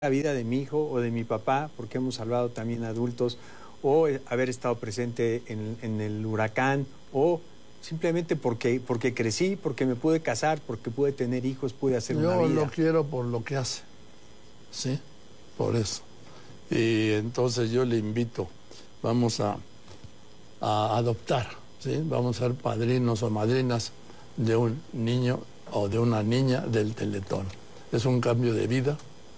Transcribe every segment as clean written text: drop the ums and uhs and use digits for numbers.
la vida de mi hijo o de mi papá, porque hemos salvado también adultos, o haber estado presente en el huracán, o simplemente porque crecí, porque me pude casar, porque pude tener hijos, pude hacer una vida. Yo lo quiero por lo que hace, ¿sí? Por eso. Y entonces yo le invito, vamos a adoptar, ¿sí? Vamos a ser padrinos o madrinas de un niño o de una niña del Teletón. Es un cambio de vida,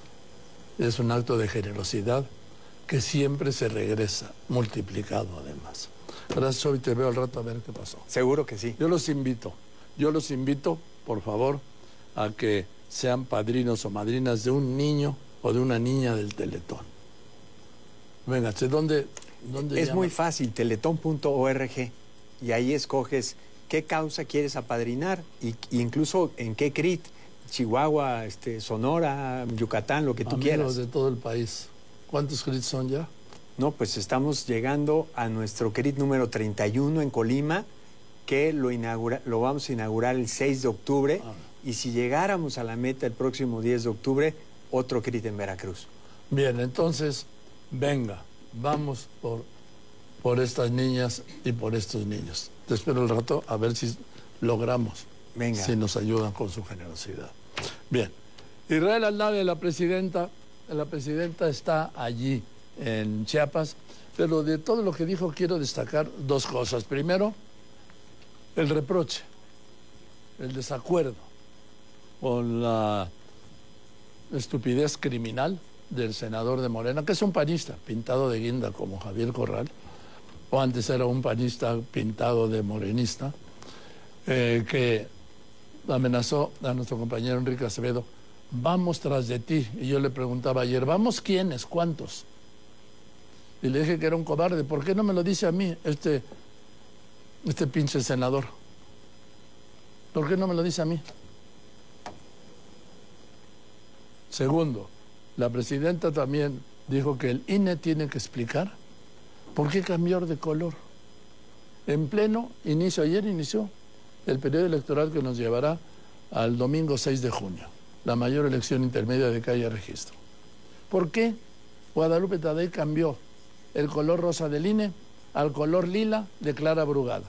es un acto de generosidad que siempre se regresa, multiplicado además. Gracias, hoy te veo al rato a ver qué pasó. Seguro que sí. Yo los invito, por favor, a que sean padrinos o madrinas de un niño o de una niña del Teletón. Venga, ¿dónde es llaman? muy fácil, teletón.org, y ahí escoges qué causa quieres apadrinar, y incluso en qué CRIT, Chihuahua, Sonora, Yucatán, lo que tú quieras. De todo el país. ¿Cuántos CRIT son ya? No, pues estamos llegando a nuestro CRIT número 31 en Colima, que lo vamos a inaugurar el 6 de octubre, y si llegáramos a la meta el próximo 10 de octubre, otro CRIT en Veracruz. Bien, entonces, venga, vamos por estas niñas y por estos niños. Te espero el rato a ver si logramos, venga, si nos ayudan con su generosidad. Bien, Israel Aldave, la presidenta está allí en Chiapas, pero de todo lo que dijo quiero destacar dos cosas. Primero, el reproche, el desacuerdo con la estupidez criminal del senador de Morena, que es un panista pintado de guinda como Javier Corral, o antes era un panista pintado de morenista, que amenazó a nuestro compañero Enrique Acevedo: vamos tras de ti. Y yo le preguntaba ayer, ¿vamos quiénes? ¿Cuántos? Y le dije que era un cobarde. ¿Por qué no me lo dice a mí este pinche senador? ¿Por qué no me lo dice a mí? Segundo, la presidenta también dijo que el INE tiene que explicar por qué cambió de color. En pleno inicio, ayer inició el periodo electoral que nos llevará al domingo 6 de junio, la mayor elección intermedia de que haya registro. ¿Por qué Guadalupe Tadei cambió el color rosa del INE al color lila de Clara Brugada?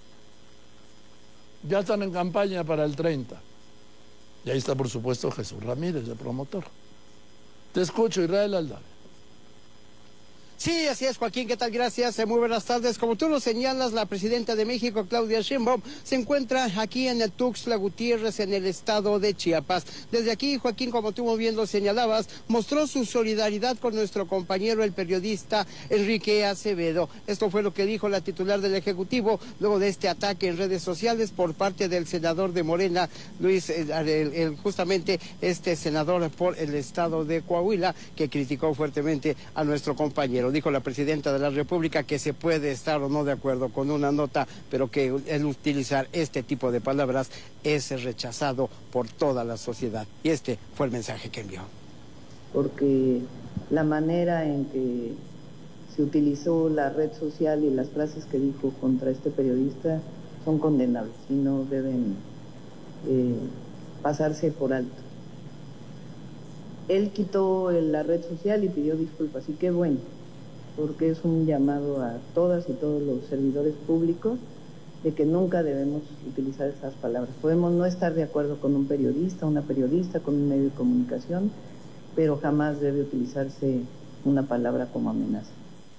Ya están en campaña para el 30. Y ahí está, por supuesto, Jesús Ramírez, el promotor. Te escucho, Israel Aldave. Sí, así es, Joaquín, ¿qué tal? Gracias, muy buenas tardes. Como tú lo señalas, la presidenta de México, Claudia Sheinbaum, se encuentra aquí en el Tuxtla Gutiérrez, en el estado de Chiapas. Desde aquí, Joaquín, como tú muy bien lo señalabas, mostró su solidaridad con nuestro compañero, el periodista Enrique Acevedo. Esto fue lo que dijo la titular del Ejecutivo luego de este ataque en redes sociales por parte del senador de Morena, justamente este senador por el estado de Coahuila, que criticó fuertemente a nuestro compañero. Dijo la presidenta de la República que se puede estar o no de acuerdo con una nota, pero que el utilizar este tipo de palabras es rechazado por toda la sociedad. Y este fue el mensaje que envió. Porque la manera en que se utilizó la red social y las frases que dijo contra este periodista son condenables y no deben pasarse por alto. Él quitó la red social y pidió disculpas, y qué bueno, porque es un llamado a todas y todos los servidores públicos de que nunca debemos utilizar esas palabras. Podemos no estar de acuerdo con un periodista, una periodista, con un medio de comunicación, pero jamás debe utilizarse una palabra como amenaza.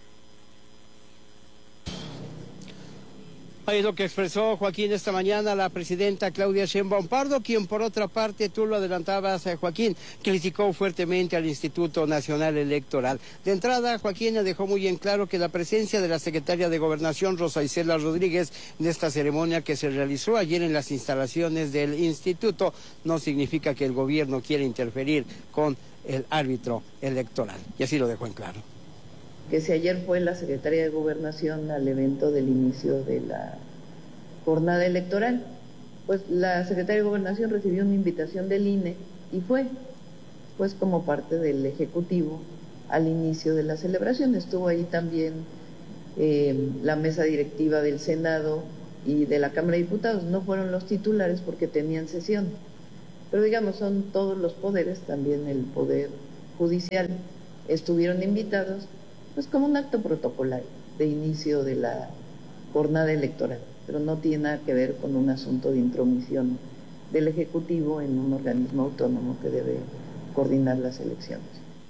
Ahí es lo que expresó, Joaquín, esta mañana la presidenta Claudia Sheinbaum Pardo, quien por otra parte, tú lo adelantabas, Joaquín, criticó fuertemente al Instituto Nacional Electoral. De entrada, Joaquín dejó muy en claro que la presencia de la secretaria de Gobernación, Rosa Isela Rodríguez, en esta ceremonia que se realizó ayer en las instalaciones del instituto, no significa que el gobierno quiera interferir con el árbitro electoral. Y así lo dejó en claro. Que si ayer fue la secretaria de Gobernación al evento del inicio de la jornada electoral, pues la secretaria de Gobernación recibió una invitación del INE y fue, pues como parte del Ejecutivo al inicio de la celebración. Estuvo ahí también la mesa directiva del Senado y de la Cámara de Diputados. No fueron los titulares porque tenían sesión, pero digamos son todos los poderes, también el poder Judicial estuvieron invitados, pues como un acto protocolario de inicio de la jornada electoral, pero no tiene nada que ver con un asunto de intromisión del Ejecutivo en un organismo autónomo que debe coordinar las elecciones.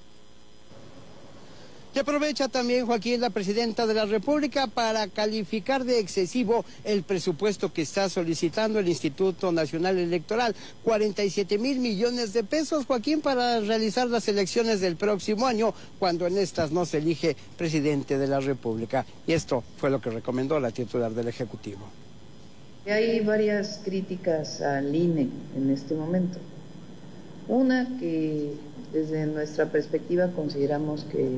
Y aprovecha también, Joaquín, la presidenta de la República para calificar de excesivo el presupuesto que está solicitando el Instituto Nacional Electoral. 47,000 millones de pesos, Joaquín, para realizar las elecciones del próximo año, cuando en estas no se elige presidente de la República. Y esto fue lo que recomendó la titular del Ejecutivo. Hay varias críticas al INE en este momento. Una que desde nuestra perspectiva consideramos que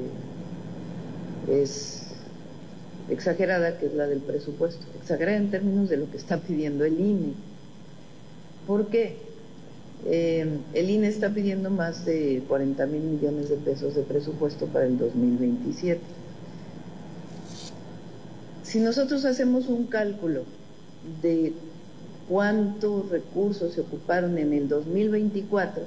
es exagerada, que es la del presupuesto, exagerada en términos de lo que está pidiendo el INE. ¿Por qué? El INE está pidiendo más de 40,000 millones de pesos de presupuesto para el 2027. Si nosotros hacemos un cálculo de cuántos recursos se ocuparon en el 2024,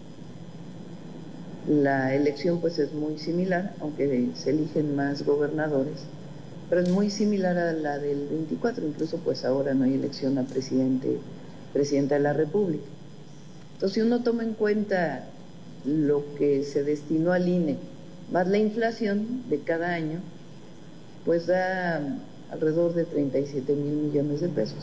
la elección pues es muy similar, aunque se eligen más gobernadores, pero es muy similar a la del 24, incluso pues ahora no hay elección a presidenta de la República. Entonces, si uno toma en cuenta lo que se destinó al INE, más la inflación de cada año, pues da alrededor de 37,000 millones de pesos.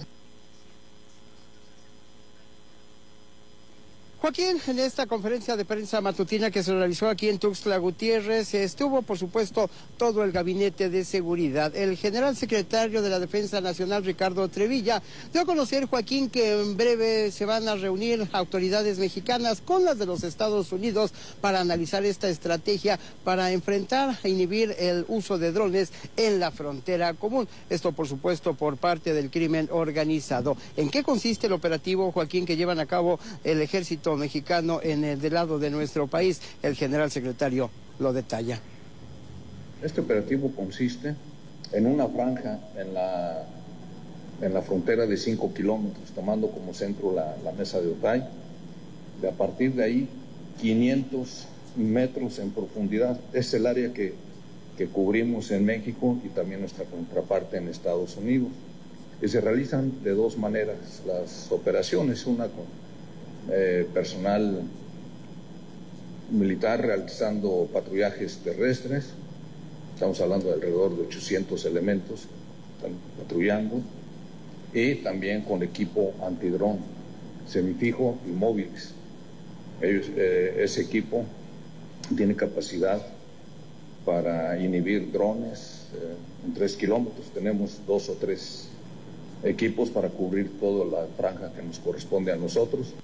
Joaquín, en esta conferencia de prensa matutina que se realizó aquí en Tuxtla Gutiérrez, estuvo, por supuesto, todo el gabinete de seguridad. El general secretario de la Defensa Nacional, Ricardo Trevilla, dio a conocer, Joaquín, que en breve se van a reunir autoridades mexicanas con las de los Estados Unidos para analizar esta estrategia para enfrentar e inhibir el uso de drones en la frontera común. Esto, por supuesto, por parte del crimen organizado. ¿En qué consiste el operativo, Joaquín, que llevan a cabo el ejército mexicano en el del lado de nuestro país? El general secretario lo detalla. Este operativo consiste en una franja en la frontera de 5 kilómetros, tomando como centro la mesa de Otay. A partir de ahí, 500 metros en profundidad. Es el área que cubrimos en México y también nuestra contraparte en Estados Unidos. Y se realizan de dos maneras las operaciones, una con personal militar realizando patrullajes terrestres, estamos hablando de alrededor de 800 elementos están patrullando, y también con equipo antidrón, semifijo y móviles. Ese equipo tiene capacidad para inhibir drones en 3 kilómetros. Tenemos 2 o 3 equipos para cubrir toda la franja que nos corresponde a nosotros.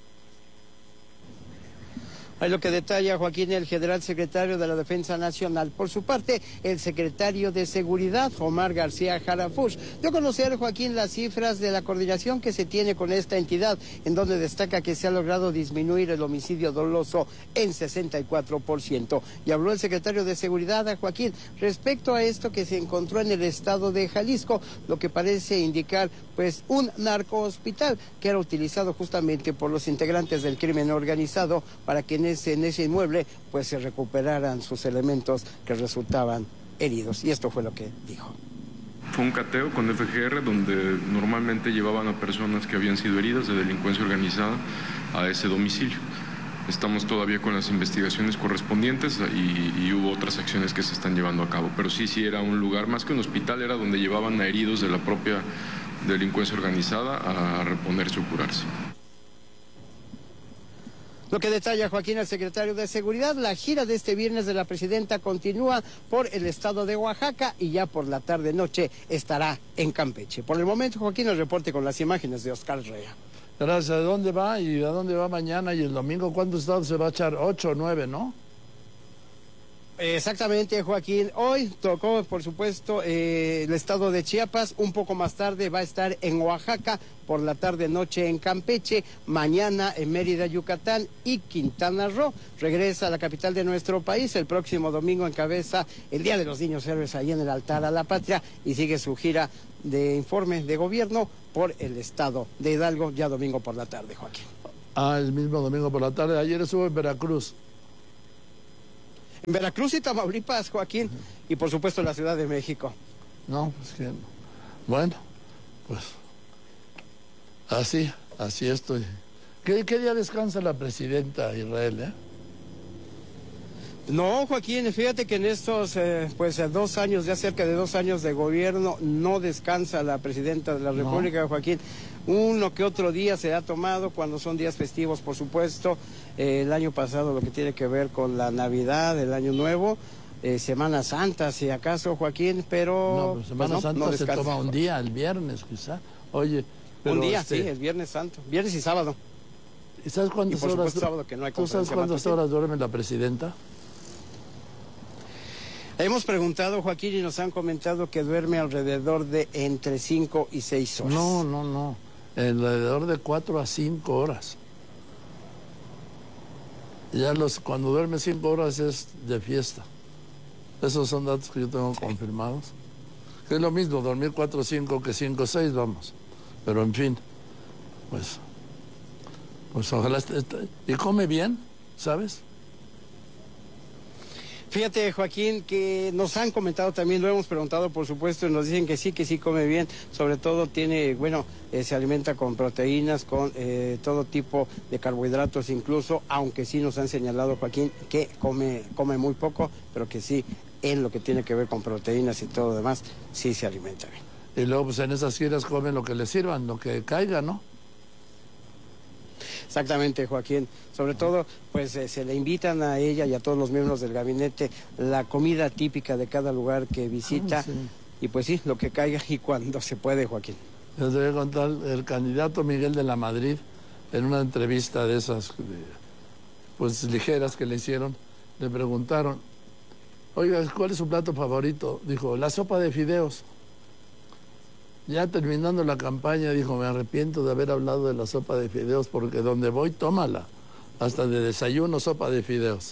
Hay lo que detalla, Joaquín, el general secretario de la Defensa Nacional. Por su parte, el secretario de Seguridad, Omar García Harfuch, dio a conocer, Joaquín, las cifras de la coordinación que se tiene con esta entidad, en donde destaca que se ha logrado disminuir el homicidio doloso en 64%. Y habló el secretario de Seguridad, Joaquín, respecto a esto que se encontró en el estado de Jalisco, lo que parece indicar, pues, un narcohospital que era utilizado justamente por los integrantes del crimen organizado para que en ese inmueble pues se recuperaran sus elementos que resultaban heridos. Y esto fue lo que dijo. Fue un cateo con FGR donde normalmente llevaban a personas que habían sido heridas de delincuencia organizada a ese domicilio. Estamos todavía con las investigaciones correspondientes y hubo otras acciones que se están llevando a cabo. Pero sí era un lugar, más que un hospital, era donde llevaban a heridos de la propia delincuencia organizada a reponerse o curarse. Lo que detalla, Joaquín, el secretario de Seguridad, la gira de este viernes de la presidenta continúa por el estado de Oaxaca y ya por la tarde-noche estará en Campeche. Por el momento, Joaquín, el reporte con las imágenes de Oscar Rea. Gracias. ¿A dónde va y a dónde va mañana y el domingo? ¿Cuántos estados se va a echar? 8 o 9, ¿no? Exactamente, Joaquín. Hoy tocó, por supuesto, el estado de Chiapas. Un poco más tarde va a estar en Oaxaca, por la tarde-noche en Campeche, mañana en Mérida, Yucatán y Quintana Roo. Regresa a la capital de nuestro país. El próximo domingo encabeza el Día de los Niños Héroes ahí en el altar a la patria y sigue su gira de informe de gobierno por el estado de Hidalgo, ya domingo por la tarde, Joaquín. El mismo domingo por la tarde. Ayer estuvo en Veracruz. Veracruz y Tamaulipas, Joaquín, y por supuesto la Ciudad de México. No, pues que... Bueno, pues... Así estoy. ¿Qué día descansa la presidenta Israel, No, Joaquín, fíjate que en estos 2 años, ya cerca de 2 años de gobierno, no descansa la presidenta de la República, Joaquín. Uno que otro día se ha tomado cuando son días festivos, por supuesto. El año pasado lo que tiene que ver con la Navidad, el Año Nuevo, Semana Santa, si acaso, Joaquín, pero... No, pues Semana Santa se toma un día, el viernes quizá. Oye, pero un día, sí, el Viernes Santo, viernes y sábado. ¿Y sabes cuántas horas? Sábado, que no hay ¿Tú sabes cuántas horas duerme la presidenta? Hemos preguntado, Joaquín, y nos han comentado que duerme alrededor de entre 5 y 6 horas. No. Alrededor de 4 a 5 horas. Ya cuando duerme 5 horas es de fiesta. Esos son datos que yo tengo confirmados. Que es lo mismo dormir 4 o 5 que 5 o 6, vamos. Pero en fin, pues ojalá y come bien, ¿sabes? Fíjate, Joaquín, que nos han comentado también, lo hemos preguntado, por supuesto, y nos dicen que sí come bien. Sobre todo tiene, se alimenta con proteínas, con todo tipo de carbohidratos incluso, aunque sí nos han señalado, Joaquín, que come muy poco, pero que sí, en lo que tiene que ver con proteínas y todo lo demás, sí se alimenta bien. Y luego, pues en esas giras comen lo que les sirvan, lo que caiga, ¿no? Exactamente, Joaquín. Sobre todo, pues se le invitan a ella y a todos los miembros del gabinete la comida típica de cada lugar que visita. Sí. Y pues sí, lo que caiga y cuando se puede, Joaquín. Les voy a contar, el candidato Miguel de la Madrid, en una entrevista de esas, pues ligeras que le hicieron, le preguntaron, oiga, ¿cuál es su plato favorito? Dijo, la sopa de fideos. Ya terminando la campaña, dijo, me arrepiento de haber hablado de la sopa de fideos porque donde voy, tómala. Hasta de desayuno, sopa de fideos.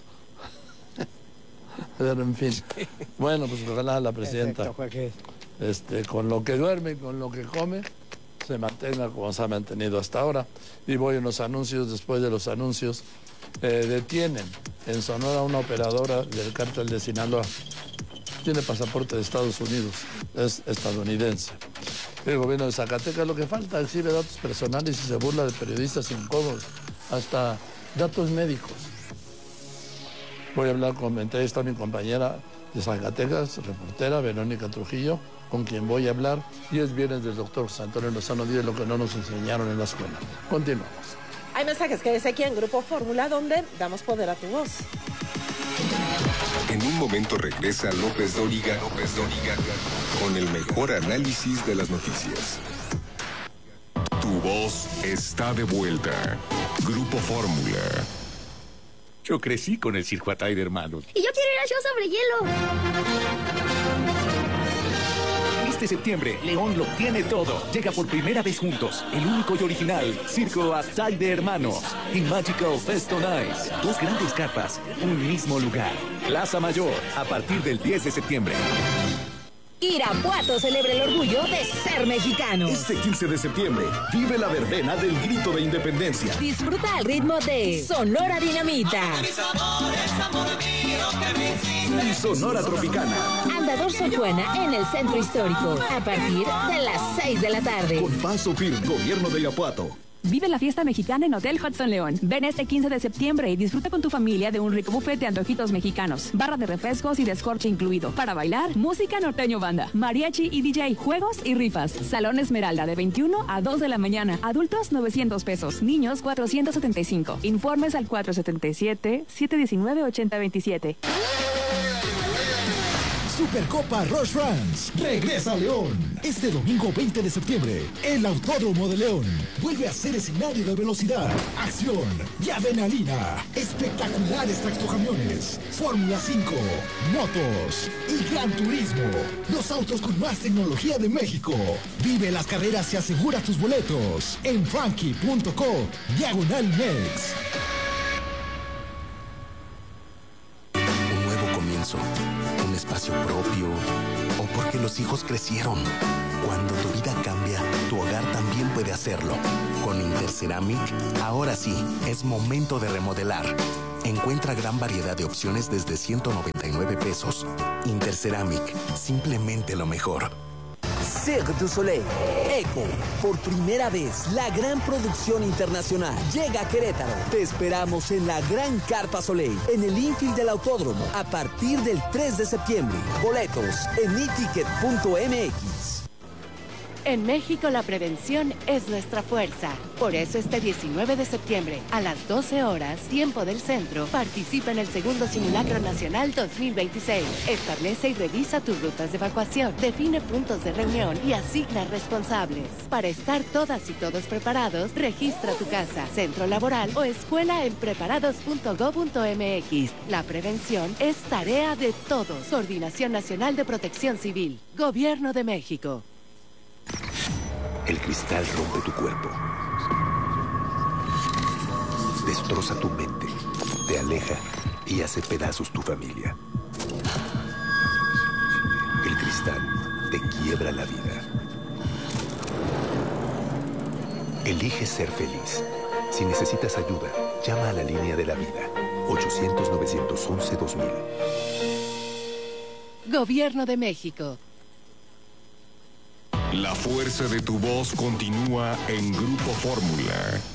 Pero en fin. Bueno, pues ojalá la presidenta, con lo que duerme y con lo que come, se mantenga como se ha mantenido hasta ahora. Y voy a los anuncios. Después de los anuncios, detienen en Sonora una operadora del cártel de Sinaloa. Tiene pasaporte de Estados Unidos, es estadounidense. El gobierno de Zacatecas, lo que falta, exhibe datos personales y se burla de periodistas incómodos, hasta datos médicos. Voy a hablar entre esta mi compañera de Zacatecas, reportera Verónica Trujillo, con quien voy a hablar, y es viernes del doctor José Antonio Lozano Díaz, lo que no nos enseñaron en la escuela. Continuamos. Hay mensajes que dice aquí en Grupo Fórmula, donde damos poder a tu voz. En un momento regresa López Dóriga con el mejor análisis de las noticias. Tu voz está de vuelta. Grupo Fórmula. Yo crecí con el Circo Atay de hermanos. Y yo quiero ir al show sobre hielo. Este septiembre, León lo tiene todo. Llega por primera vez juntos, el único y original Circo Atay de hermanos. En Magical Fest on Ice. 2 grandes carpas, un mismo lugar. Plaza Mayor, a partir del 10 de septiembre. Irapuato celebra el orgullo de ser mexicano. Este 15 de septiembre, vive la verbena del grito de independencia. Disfruta al ritmo de Sonora Dinamita. Y Sonora Tropicana. Andador Sor Juana en el Centro Histórico. A partir de las 6 de la tarde. Con paso firme, Gobierno de Irapuato. Vive la fiesta mexicana en Hotel Hudson León. Ven este 15 de septiembre y disfruta con tu familia de un rico buffet de antojitos mexicanos, barra de refrescos y descorche incluido. Para bailar, música norteño banda, mariachi y DJ, juegos y rifas. Salón Esmeralda de 21 a 2 de la mañana. Adultos 900 pesos, niños 475. Informes al 477-719-8027. Supercopa Rush Rams regresa a León. Este domingo 20 de septiembre, el Autódromo de León vuelve a ser escenario de velocidad, acción y adrenalina. Espectaculares tractocamiones, Fórmula 5, motos y Gran Turismo. Los autos con más tecnología de México. Vive las carreras y asegura tus boletos en frankie.co/Mex. Un nuevo comienzo. Un espacio propio, o porque los hijos crecieron. Cuando tu vida cambia, tu hogar también puede hacerlo. Con Interceramic, ahora sí, es momento de remodelar. Encuentra gran variedad de opciones desde 199 pesos. Interceramic, simplemente lo mejor. Cirque du Soleil, Eco. Por primera vez, la gran producción internacional llega a Querétaro. Te esperamos en la Gran Carpa Soleil, en el infield del Autódromo, a partir del 3 de septiembre. Boletos en iticket.mx. En México la prevención es nuestra fuerza. Por eso este 19 de septiembre, a las 12 horas, tiempo del centro, participa en el segundo Simulacro Nacional 2026. Establece y revisa tus rutas de evacuación, define puntos de reunión y asigna responsables. Para estar todas y todos preparados, registra tu casa, centro laboral o escuela en preparados.go.mx. La prevención es tarea de todos. Coordinación Nacional de Protección Civil. Gobierno de México. El cristal rompe tu cuerpo. Destroza tu mente, te aleja y hace pedazos tu familia. El cristal te quiebra la vida. Elige ser feliz. Si necesitas ayuda, llama a la línea de la vida. 800-911-2000. Gobierno de México. La fuerza de tu voz continúa en Grupo Fórmula.